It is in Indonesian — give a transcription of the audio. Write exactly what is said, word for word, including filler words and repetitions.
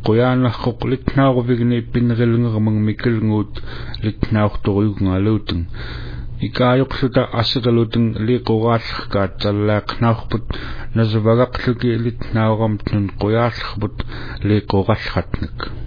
qoyaanarqoq litnaaruvigni pinnerilngermang mikkelnguut litnaartoruyungaluuteng ikaayoqsuta aseqaluteng liqoraallерkaat tallaaqnaarput nasavagaqluki litnaaramtnun qoyaallerput liqorallratnek